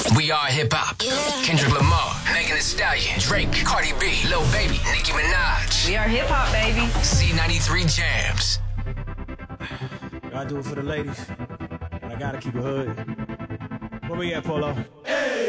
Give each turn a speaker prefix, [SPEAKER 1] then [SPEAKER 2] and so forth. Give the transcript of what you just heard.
[SPEAKER 1] We are hip hop. Kendrick Lamar, Megan Thee Stallion, Drake, Cardi B, Lil Baby, Nicki Minaj.
[SPEAKER 2] We are hip hop, baby.
[SPEAKER 1] C93 Jams.
[SPEAKER 3] I do it for the ladies, but I gotta keep it hood. Where we at, Polo?